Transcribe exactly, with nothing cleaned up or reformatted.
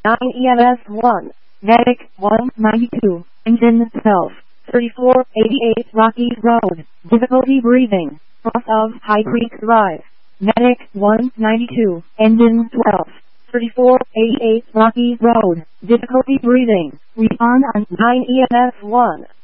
nine E M S one, Medic one ninety-two, engine self, thirty-four eighty-eight Rockies Road, difficulty breathing, cross of High Creek Drive, Medic one ninety-two, engine twelve, thirty-four eighty-eight Rockies Road, difficulty breathing, respond on nine E M S one.